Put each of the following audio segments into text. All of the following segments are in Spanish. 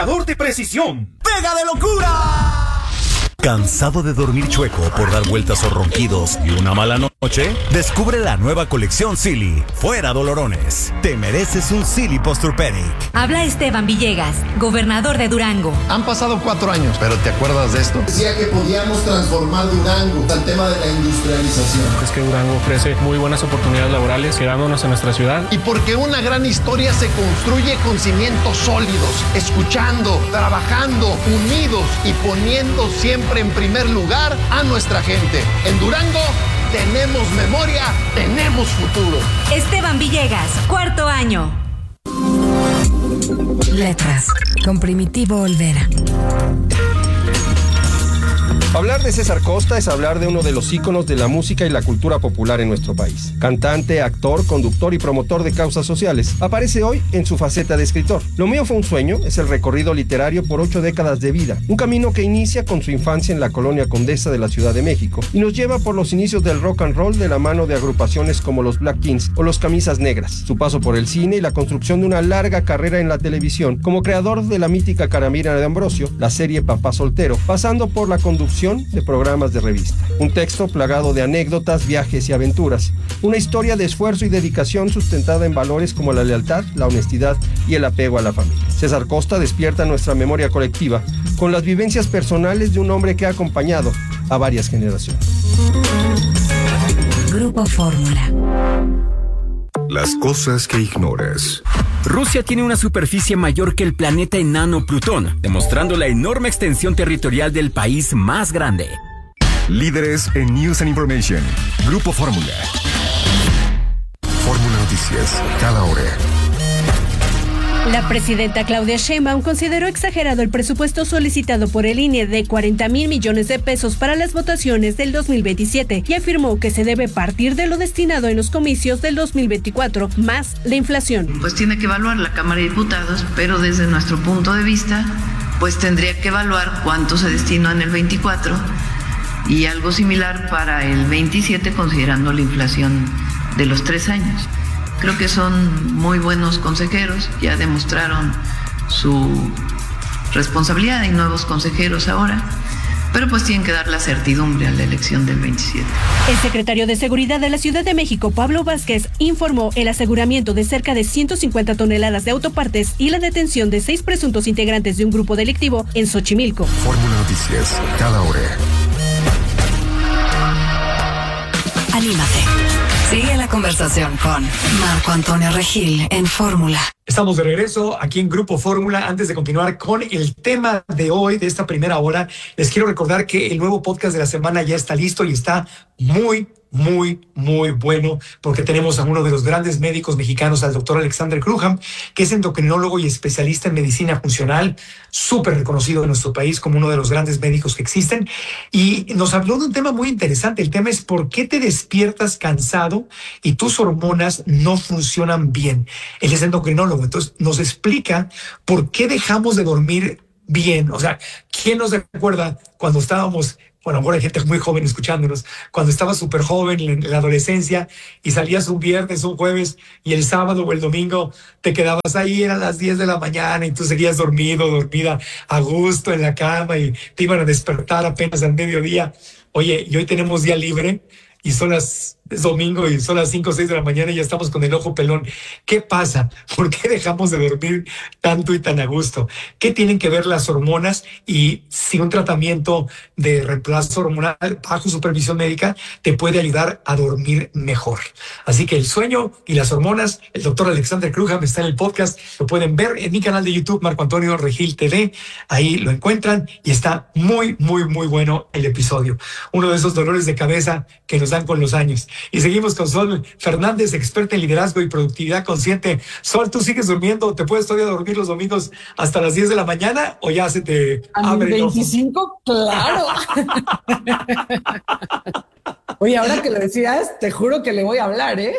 de precisión. ¡Pega de locura! ¿Cansado de dormir chueco por dar vueltas o ronquidos y una mala noche? Descubre la nueva colección Silly. Fuera dolorones. Te mereces un Silly Posturpedic. Habla Esteban Villegas, gobernador de Durango. Han pasado 4 años, pero ¿te acuerdas de esto? Decía que podíamos transformar Durango al tema de la industrialización. Es que Durango ofrece muy buenas oportunidades laborales, quedándonos en nuestra ciudad. Y porque una gran historia se construye con cimientos sólidos, escuchando, trabajando, unidos y poniendo siempre en primer lugar a nuestra gente. En Durango tenemos memoria, tenemos futuro. Esteban Villegas, 4º año. Letras, con Primitivo Olvera. Hablar de César Costa es hablar de uno de los íconos de la música y la cultura popular en nuestro país. Cantante, actor, conductor y promotor de causas sociales. Aparece hoy en su faceta de escritor. Lo mío fue un sueño, es el recorrido literario por 8 décadas de vida. Un camino que inicia con su infancia en la colonia Condesa de la Ciudad de México y nos lleva por los inicios del rock and roll de la mano de agrupaciones como los Black Kings o los Camisas Negras. Su paso por el cine y la construcción de una larga carrera en la televisión como creador de la mítica Caramira de Ambrosio, la serie Papá Soltero, pasando por la conducción de programas de revista. Un texto plagado de anécdotas, viajes y aventuras. Una historia de esfuerzo y dedicación sustentada en valores como la lealtad, la honestidad y el apego a la familia. César Costa despierta nuestra memoria colectiva con las vivencias personales de un hombre que ha acompañado a varias generaciones. Grupo Fórmula. Las cosas que ignoras. Rusia tiene una superficie mayor que el planeta enano Plutón, demostrando la enorme extensión territorial del país más grande. Líderes en News and Information. Grupo Fórmula. Fórmula Noticias, cada hora. La presidenta Claudia Sheinbaum consideró exagerado el presupuesto solicitado por el INE de 40,000 millones de pesos para las votaciones del 2027 y afirmó que se debe partir de lo destinado en los comicios del 2024, más la inflación. Pues tiene que evaluar la Cámara de Diputados, pero desde nuestro punto de vista, pues tendría que evaluar cuánto se destinó en el 24 y algo similar para el 27, considerando la inflación de los 3 años. Creo que son muy buenos consejeros, ya demostraron su responsabilidad, hay nuevos consejeros ahora, pero pues tienen que dar la certidumbre a la elección del 27. El secretario de Seguridad de la Ciudad de México, Pablo Vázquez, informó el aseguramiento de cerca de 150 toneladas de autopartes y la detención de 6 presuntos integrantes de un grupo delictivo en Xochimilco. Fórmula Noticias, cada hora. Anímate. Sigue la conversación con Marco Antonio Regil en Fórmula. Estamos de regreso aquí en Grupo Fórmula. Antes de continuar con el tema de hoy, de esta primera hora, les quiero recordar que el nuevo podcast de la semana ya está listo y está muy bueno, porque tenemos a uno de los grandes médicos mexicanos, al doctor Alexander Crujam, que es endocrinólogo y especialista en medicina funcional, súper reconocido en nuestro país como uno de los grandes médicos que existen, y nos habló de un tema muy interesante. El tema es ¿por qué te despiertas cansado y tus hormonas no funcionan bien? Él es endocrinólogo, entonces nos explica por qué dejamos de dormir bien. O sea, ¿quién nos recuerda cuando estábamos... Bueno, ahora hay gente muy joven escuchándonos. Cuando estabas súper joven en la adolescencia y salías un viernes, un jueves y el sábado o el domingo te quedabas ahí, eran las 10 de la mañana y tú seguías dormida a gusto en la cama y te iban a despertar apenas al mediodía. Oye, y hoy tenemos día libre y es domingo y son las 5 o 6 de la mañana y ya estamos con el ojo pelón. ¿Qué pasa? ¿Por qué dejamos de dormir tanto y tan a gusto? ¿Qué tienen que ver las hormonas? Y si un tratamiento de reemplazo hormonal bajo supervisión médica te puede ayudar a dormir mejor. Así que el sueño y las hormonas, el doctor Alexander Crujam está en el podcast. Lo pueden ver en mi canal de YouTube, Marco Antonio Regil TV. Ahí lo encuentran y está muy bueno el episodio. Uno de esos dolores de cabeza que nos dan con los años. Y seguimos con Sol Fernández, experta en liderazgo y productividad consciente. Sol, ¿tú sigues durmiendo? ¿Te puedes todavía dormir los domingos hasta las 10 de la mañana o ya se te abre el ojo? 25, claro. Oye, ahora que lo decías, te juro que le voy a hablar, ¿eh?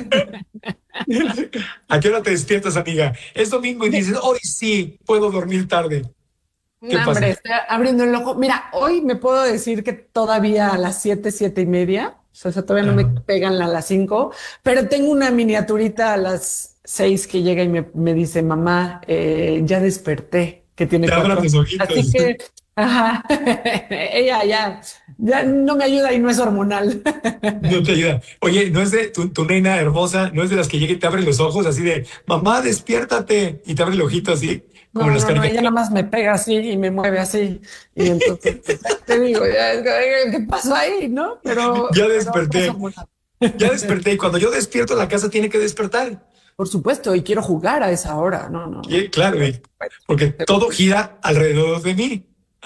¿A qué hora te despiertas, amiga? Es domingo y dices, hoy sí puedo dormir tarde. ¿Qué pasa? Hombre, estoy abriendo el ojo. Mira, hoy me puedo decir que todavía a las 7:30. O sea, todavía no me pegan a las 5, pero tengo una miniaturita a las 6 que llega y me dice, mamá, ya desperté. que tiene Te abran 4 los años. ojitos. Así que, ajá, ella ya no me ayuda y no es hormonal. No te ayuda. Oye, no es de tu nena hermosa, no es de las que llega y te abre los ojos así de, mamá, despiértate, y te abre el ojito así, como en las No, ella caricaturas. nada más me pega así y me mueve así. Y entonces, te digo, ¿qué pasó ahí? ¿No? Ya pero desperté, es hormonal. ya desperté, y cuando yo despierto, la casa tiene que despertar. Por supuesto, y quiero jugar a esa hora. No. Y, claro, porque todo gira alrededor de mí.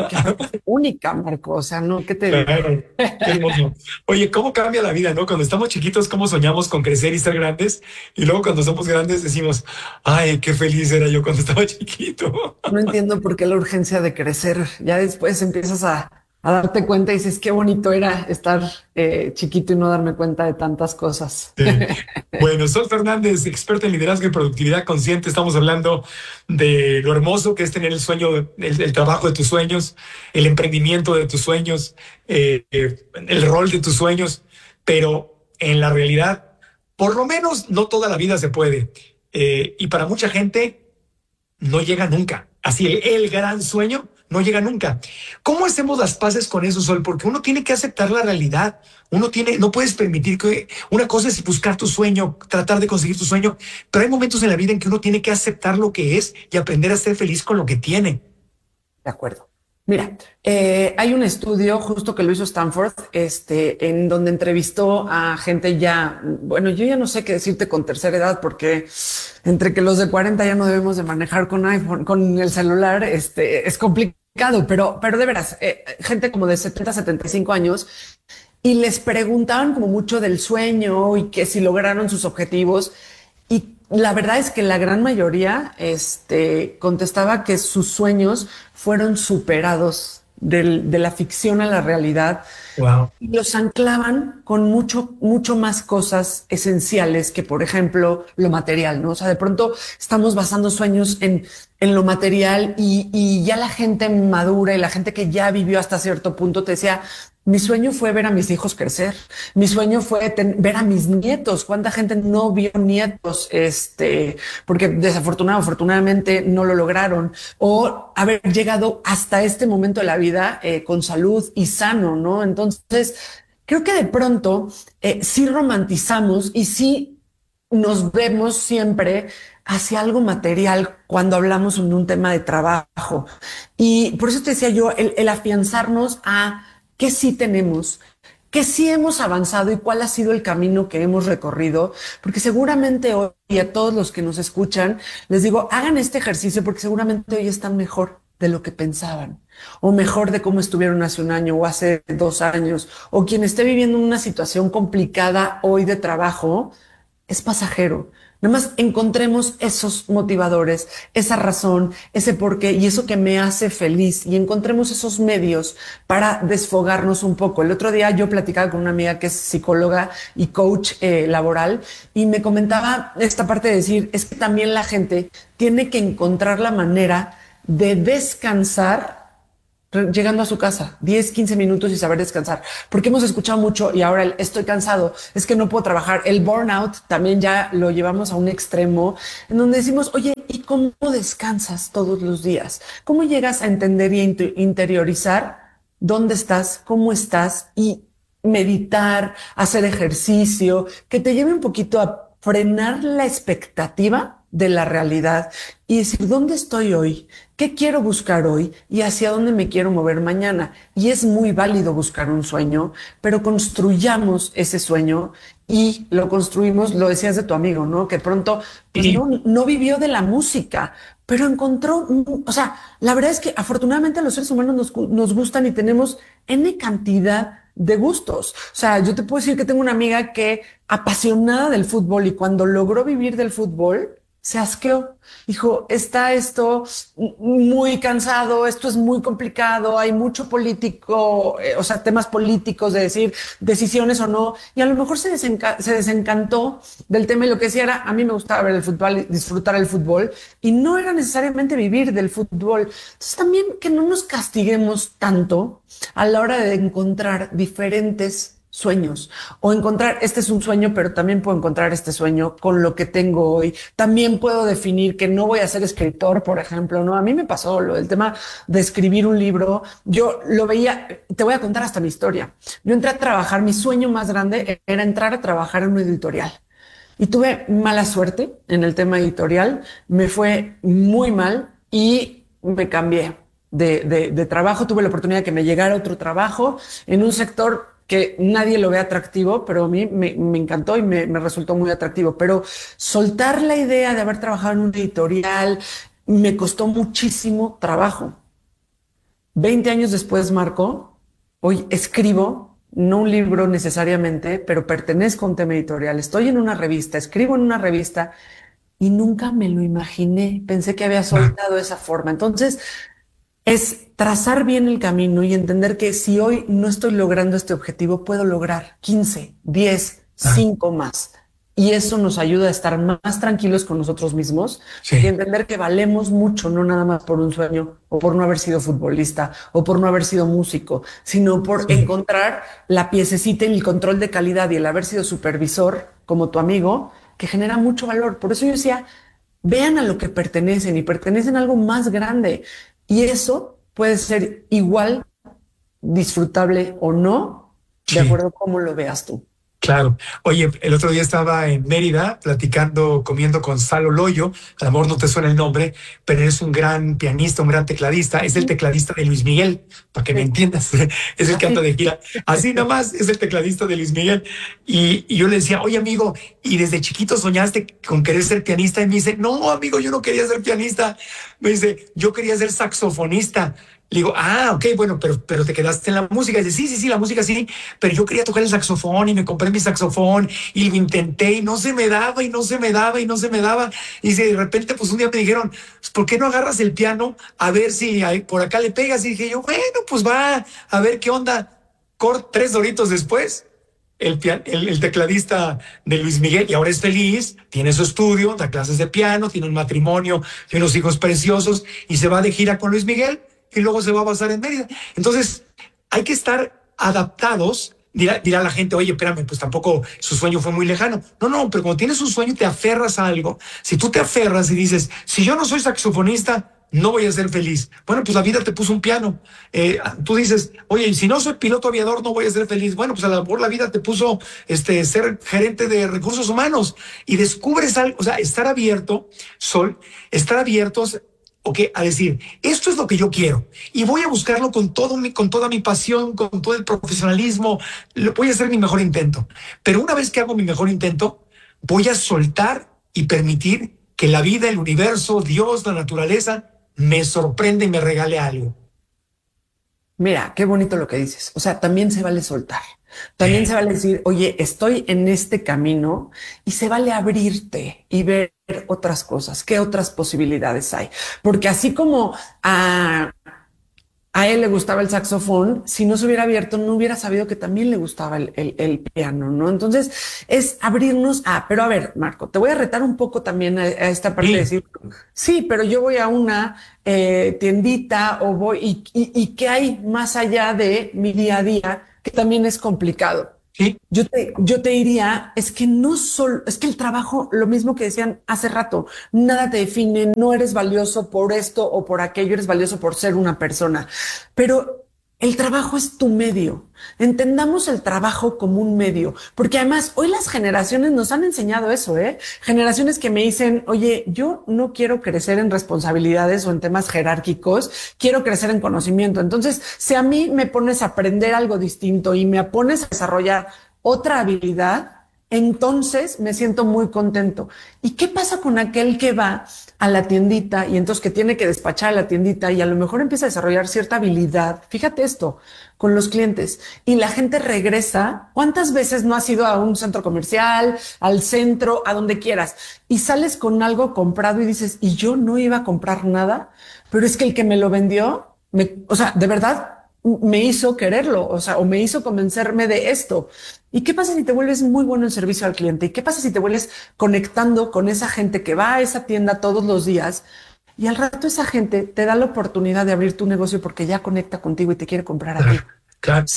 Única, Marco. O sea, no, ¿qué te digo? Claro, qué hermoso. Oye, ¿cómo cambia la vida, no? Cuando estamos chiquitos, ¿cómo soñamos con crecer y ser grandes? Y luego cuando somos grandes decimos, ay, qué feliz era yo cuando estaba chiquito. No entiendo por qué la urgencia de crecer. Ya después empiezas a darte cuenta y dices, qué bonito era estar chiquito y no darme cuenta de tantas cosas. Sí. Bueno, Sol Fernández, experta en liderazgo y productividad consciente. Estamos hablando de lo hermoso que es tener el sueño, el trabajo de tus sueños, el emprendimiento de tus sueños, el rol de tus sueños, pero en la realidad, por lo menos no toda la vida se puede. Y para mucha gente no llega nunca. Así el gran sueño no llega nunca. ¿Cómo hacemos las paces con eso, Sol? Porque uno tiene que aceptar la realidad. No puedes permitir que una cosa es buscar tu sueño, tratar de conseguir tu sueño, pero hay momentos en la vida en que uno tiene que aceptar lo que es y aprender a ser feliz con lo que tiene. De acuerdo. Mira, hay un estudio justo que lo hizo Stanford, en donde entrevistó a gente ya, bueno, yo ya no sé qué decirte con tercera edad, porque entre que los de 40 ya no debemos de manejar con iPhone, con el celular, es complicado, pero de veras, gente como de 70, 75 años, y les preguntaban como mucho del sueño y que si lograron sus objetivos. Y la verdad es que la gran mayoría contestaba que sus sueños fueron superados de la ficción a la realidad. Wow. Y los anclaban con mucho más cosas esenciales que, por ejemplo, lo material, ¿no? O sea, de pronto estamos basando sueños en lo material y ya la gente madura y la gente que ya vivió hasta cierto punto te decía, mi sueño fue ver a mis hijos crecer. Mi sueño fue ver a mis nietos. ¿Cuánta gente no vio nietos? Porque afortunadamente no lo lograron. O haber llegado hasta este momento de la vida con salud y sano, ¿no? Entonces, creo que de pronto sí romantizamos y sí nos vemos siempre hacia algo material cuando hablamos en un tema de trabajo. Y por eso te decía yo, el afianzarnos a qué sí tenemos, qué sí hemos avanzado y cuál ha sido el camino que hemos recorrido, porque seguramente hoy a todos los que nos escuchan, les digo, hagan este ejercicio porque seguramente hoy están mejor de lo que pensaban, o mejor de cómo estuvieron hace un año o hace 2 años, o quien esté viviendo una situación complicada hoy de trabajo, es pasajero. Nada más encontremos esos motivadores, esa razón, ese porqué y eso que me hace feliz y encontremos esos medios para desfogarnos un poco. El otro día yo platicaba con una amiga que es psicóloga y coach laboral y me comentaba esta parte de decir, es que también la gente tiene que encontrar la manera de descansar llegando a su casa, 10, 15 minutos y saber descansar. Porque hemos escuchado mucho y ahora estoy cansado, es que no puedo trabajar. El burnout también ya lo llevamos a un extremo en donde decimos, oye, ¿y cómo descansas todos los días? ¿Cómo llegas a entender y interiorizar dónde estás, cómo estás y meditar, hacer ejercicio, que te lleve un poquito a frenar la expectativa de la realidad y decir, ¿dónde estoy hoy? ¿Qué quiero buscar hoy? ¿Y hacia dónde me quiero mover mañana? Y es muy válido buscar un sueño, pero construyamos ese sueño y lo construimos, lo decías de tu amigo, ¿no? Que pronto pues, no vivió de la música, pero encontró, o sea, la verdad es que afortunadamente los seres humanos nos gustan y tenemos N cantidad de gustos. O sea, yo te puedo decir que tengo una amiga que apasionada del fútbol y cuando logró vivir del fútbol, se asqueó. Dijo, está esto muy cansado, esto es muy complicado, hay mucho político, o sea, temas políticos de decir decisiones o no. Y a lo mejor se desencantó del tema y lo que decía era, a mí me gustaba ver el fútbol y disfrutar el fútbol y no era necesariamente vivir del fútbol. Entonces también que no nos castiguemos tanto a la hora de encontrar diferentes sueños o encontrar, este es un sueño, pero también puedo encontrar este sueño con lo que tengo hoy. También puedo definir que no voy a ser escritor, por ejemplo, ¿no? A mí me pasó el tema de escribir un libro. Yo lo veía, te voy a contar hasta mi historia. Yo entré a trabajar, mi sueño más grande era entrar a trabajar en una editorial. Y tuve mala suerte en el tema editorial, me fue muy mal y me cambié de trabajo. Tuve la oportunidad de que me llegara otro trabajo en un sector que nadie lo ve atractivo, pero a mí me encantó y me resultó muy atractivo. Pero soltar la idea de haber trabajado en un editorial me costó muchísimo trabajo. 20 años después, Marco, hoy escribo, no un libro necesariamente, pero pertenezco a un tema editorial. Estoy en una revista, escribo en una revista y nunca me lo imaginé. Pensé que había soltado esa forma. Entonces, es trazar bien el camino y entender que si hoy no estoy logrando este objetivo, puedo lograr 15, 10, 5 más. Y eso nos ayuda a estar más tranquilos con nosotros mismos y entender que valemos mucho, no nada más por un sueño o por no haber sido futbolista o por no haber sido músico, sino por encontrar la piececita y el control de calidad y el haber sido supervisor como tu amigo, que genera mucho valor. Por eso yo decía, vean a lo que pertenecen y pertenecen a algo más grande. Y eso puede ser igual disfrutable o no, de acuerdo a cómo lo veas tú. Claro. Oye, el otro día estaba en Mérida platicando, comiendo con Salo Loyo. A lo mejor no te suena el nombre, pero es un gran pianista, un gran tecladista. Es el tecladista de Luis Miguel, para que me entiendas. Es el que anda de gira. Así nada más es el tecladista de Luis Miguel. Y yo le decía, oye, amigo, ¿y desde chiquito soñaste con querer ser pianista? Y me dice, no, amigo, yo no quería ser pianista. Me dice, yo quería ser saxofonista. Le digo, ok, bueno, pero te quedaste en la música. Y dice, sí, la música sí, pero yo quería tocar el saxofón y me compré mi saxofón y lo intenté y no se me daba y no se me daba y no se me daba. Y dice, de repente, pues un día me dijeron, pues, ¿por qué no agarras el piano a ver si por acá le pegas? Y dije yo, bueno, pues va, a ver qué onda. 3 doritos después, el tecladista de Luis Miguel, y ahora es feliz, tiene su estudio, da clases de piano, tiene un matrimonio, tiene unos hijos preciosos y se va de gira con Luis Miguel. Y luego se va a basar en Mérida. Entonces, hay que estar adaptados. Dirá la gente, oye, espérame, pues tampoco su sueño fue muy lejano. No, pero cuando tienes un sueño y te aferras a algo, si tú te aferras y dices, si yo no soy saxofonista, no voy a ser feliz. Bueno, pues la vida te puso un piano. Tú dices, oye, si no soy piloto aviador, no voy a ser feliz. Bueno, pues a lo mejor la vida te puso ser gerente de recursos humanos y descubres algo. O sea, estar abierto, estar abiertos a decir, esto es lo que yo quiero y voy a buscarlo con toda mi pasión, con todo el profesionalismo, voy a hacer mi mejor intento. Pero una vez que hago mi mejor intento, voy a soltar y permitir que la vida, el universo, Dios, la naturaleza, me sorprenda y me regale algo. Mira, qué bonito lo que dices. O sea, también se vale soltar. También se vale decir, oye, estoy en este camino y se vale abrirte y ver otras cosas, qué otras posibilidades hay. Porque así como a él le gustaba el saxofón, si no se hubiera abierto, no hubiera sabido que también le gustaba el piano, ¿no? Entonces es abrirnos pero a ver, Marco, te voy a retar un poco también a esta parte de decir, sí, pero yo voy a una tiendita o voy y ¿qué hay más allá de mi día a día? Que también es complicado. Sí. Yo te diría, es que el trabajo, lo mismo que decían hace rato, nada te define, no eres valioso por esto o por aquello, eres valioso por ser una persona. Pero el trabajo es tu medio. Entendamos el trabajo como un medio, porque además hoy las generaciones nos han enseñado eso, generaciones que me dicen, oye, yo no quiero crecer en responsabilidades o en temas jerárquicos, quiero crecer en conocimiento. Entonces, si a mí me pones a aprender algo distinto y me pones a desarrollar otra habilidad, entonces me siento muy contento. ¿Y qué pasa con aquel que va a la tiendita y entonces que tiene que despachar a la tiendita y a lo mejor empieza a desarrollar cierta habilidad? Fíjate esto, con los clientes, y la gente regresa. ¿Cuántas veces no has ido a un centro comercial, al centro, a donde quieras, y sales con algo comprado y dices, y yo no iba a comprar nada, pero es que el que me lo vendió, de verdad, me hizo quererlo, o me hizo convencerme de esto. ¿Y qué pasa si te vuelves muy bueno en servicio al cliente? ¿Y qué pasa si te vuelves conectando con esa gente que va a esa tienda todos los días y al rato esa gente te da la oportunidad de abrir tu negocio porque ya conecta contigo y te quiere comprar a ti? Claro. O sea,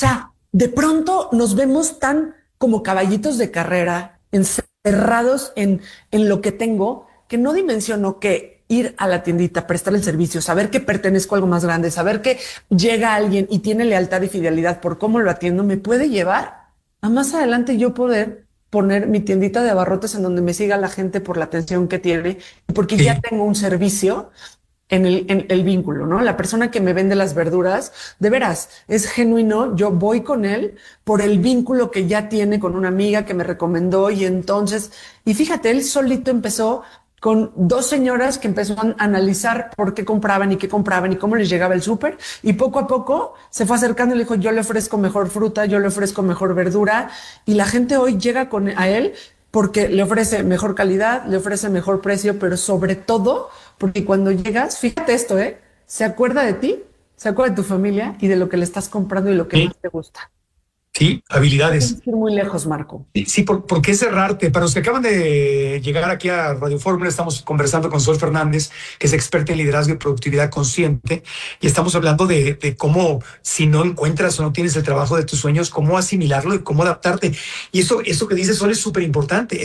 de pronto nos vemos tan como caballitos de carrera, encerrados en lo que tengo, que no dimensiono que ir a la tiendita, prestar el servicio, saber que pertenezco a algo más grande, saber que llega alguien y tiene lealtad y fidelidad por cómo lo atiendo, me puede llevar a más adelante yo poder poner mi tiendita de abarrotes en donde me siga la gente por la atención que tiene, porque ya tengo un servicio en el vínculo, ¿no? La persona que me vende las verduras, de veras, es genuino. Yo voy con él por el vínculo que ya tiene con una amiga que me recomendó y entonces, y fíjate, él solito empezó con 2 señoras que empezó a analizar por qué compraban y cómo les llegaba el súper, y poco a poco se fue acercando y le dijo, yo le ofrezco mejor fruta, yo le ofrezco mejor verdura, y la gente hoy llega a él porque le ofrece mejor calidad, le ofrece mejor precio, pero sobre todo porque cuando llegas, fíjate esto, se acuerda de ti, se acuerda de tu familia y de lo que le estás comprando y lo que más te gusta. Sí, habilidades. Tienes que ir muy lejos, Marco. Sí, ¿por qué cerrarte? Para los que acaban de llegar aquí a Radio Fórmula, estamos conversando con Sol Fernández, que es experta en liderazgo y productividad consciente, y estamos hablando de cómo, si no encuentras o no tienes el trabajo de tus sueños, cómo asimilarlo y cómo adaptarte. Y eso que dice Sol es súper importante.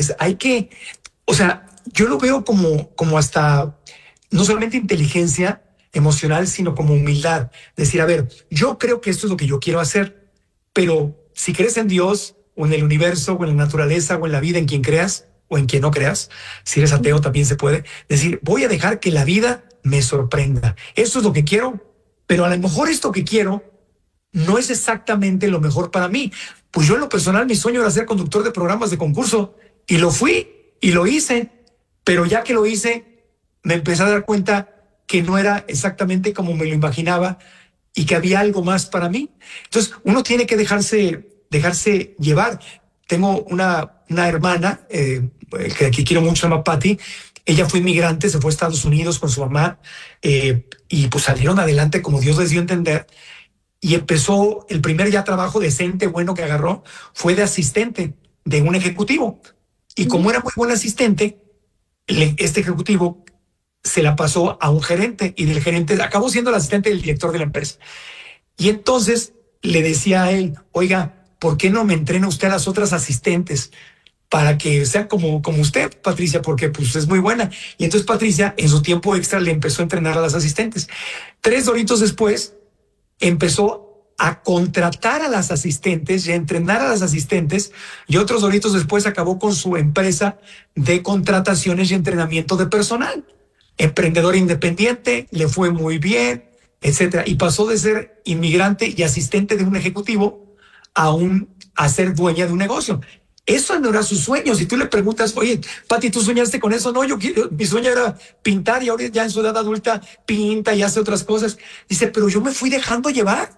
Yo lo veo como hasta, no solamente inteligencia emocional, sino como humildad. Decir, a ver, yo creo que esto es lo que yo quiero hacer, pero si crees en Dios o en el universo o en la naturaleza o en la vida, en quien creas o en quien no creas, si eres ateo también se puede decir, voy a dejar que la vida me sorprenda. Eso es lo que quiero, pero a lo mejor esto que quiero no es exactamente lo mejor para mí. Pues yo en lo personal mi sueño era ser conductor de programas de concurso y lo fui y lo hice, pero ya que lo hice me empecé a dar cuenta que no era exactamente como me lo imaginaba y que había algo más para mí. Entonces, uno tiene que dejarse llevar. Tengo una hermana que quiero mucho, se llama Patty. Ella fue inmigrante, se fue a Estados Unidos con su mamá y pues salieron adelante como Dios les dio a entender. Y empezó el primer trabajo decente, bueno que agarró, fue de asistente de un ejecutivo. Y como era muy buen asistente, este ejecutivo se la pasó a un gerente y del gerente acabó siendo el asistente del director de la empresa. Y entonces le decía a él, oiga, ¿por qué no me entrena usted a las otras asistentes para que sea como usted, Patricia? Porque pues es muy buena. Y entonces Patricia en su tiempo extra le empezó a entrenar a las asistentes. 3 doritos después empezó a contratar a las asistentes y a entrenar a las asistentes, y otros doritos después acabó con su empresa de contrataciones y entrenamiento de personal. Emprendedor independiente, le fue muy bien, etcétera, y pasó de ser inmigrante y asistente de un ejecutivo a ser dueña de un negocio. Eso no era su sueño. Si tú le preguntas, oye, Pati, ¿tú soñaste con eso? No, mi sueño era pintar, y ahora ya en su edad adulta pinta y hace otras cosas. Dice, pero yo me fui dejando llevar.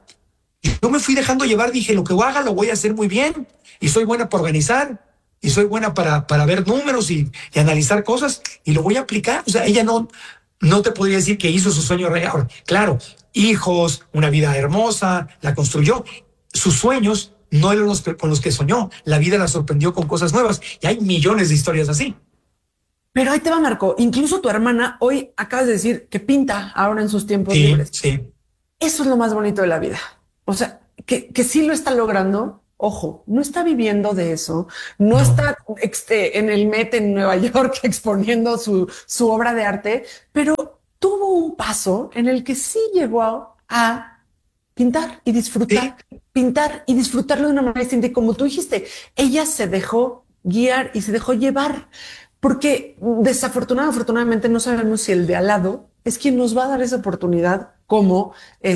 Dije, lo que haga lo voy a hacer muy bien, y soy buena para organizar, y soy buena para ver números y analizar cosas, y lo voy a aplicar. O sea, ella no te podría decir que hizo su sueño real. Claro, hijos, una vida hermosa, la construyó. Sus sueños no eran con los que soñó. La vida la sorprendió con cosas nuevas, y hay millones de historias así. Pero ahí te va, Marco. Incluso tu hermana hoy acabas de decir que pinta ahora en sus tiempos libres. Sí. Eso es lo más bonito de la vida. O sea, que sí lo está logrando. Ojo, no está viviendo de eso, no está en el Met en Nueva York exponiendo su obra de arte, pero tuvo un paso en el que sí llegó a pintar y disfrutarlo de una manera distinta. Y como tú dijiste, ella se dejó guiar y se dejó llevar, porque afortunadamente no sabemos si el de al lado es quien nos va a dar esa oportunidad, como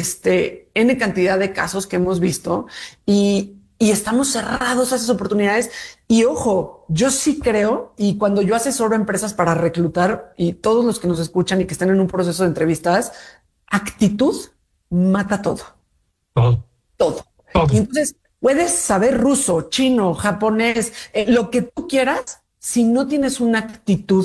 N cantidad de casos que hemos visto, y estamos cerrados a esas oportunidades. Y ojo, yo sí creo, y cuando yo asesoro empresas para reclutar, y todos los que nos escuchan y que están en un proceso de entrevistas, actitud mata todo. Todo. Y entonces puedes saber ruso, chino, japonés, lo que tú quieras, si no tienes una actitud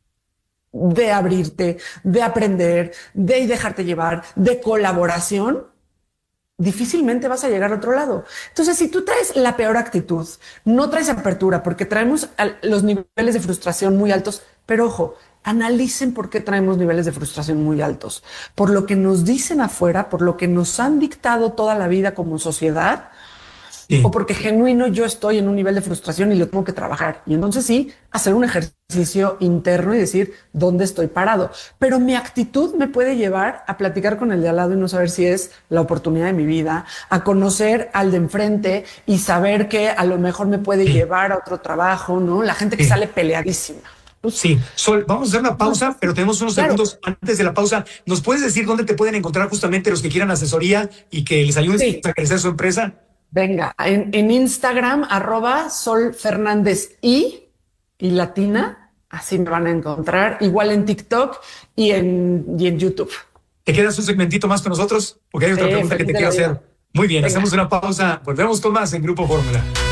de abrirte, de aprender, de dejarte llevar, de colaboración, difícilmente vas a llegar a otro lado. Entonces, si tú traes la peor actitud, no traes apertura, porque traemos los niveles de frustración muy altos, pero ojo, analicen por qué traemos niveles de frustración muy altos. Por lo que nos dicen afuera, por lo que nos han dictado toda la vida como sociedad, o porque genuino yo estoy en un nivel de frustración y lo tengo que trabajar. Y entonces sí, hacer un ejercicio interno y decir dónde estoy parado. Pero mi actitud me puede llevar a platicar con el de al lado y no saber si es la oportunidad de mi vida, a conocer al de enfrente y saber que a lo mejor me puede llevar a otro trabajo, ¿no? La gente que sale peleadísima. Sí, Sol, vamos a hacer una pausa, pero tenemos unos segundos antes de la pausa. ¿Nos puedes decir dónde te pueden encontrar justamente los que quieran asesoría y que les ayudes a crecer su empresa? Venga, en Instagram, @solfernandez y latina, así me van a encontrar, igual en TikTok y en YouTube. ¿Te quedas un segmentito más con nosotros? Porque hay otra pregunta que te quiero hacer. Muy bien, hacemos una pausa, volvemos con más en Grupo Fórmula.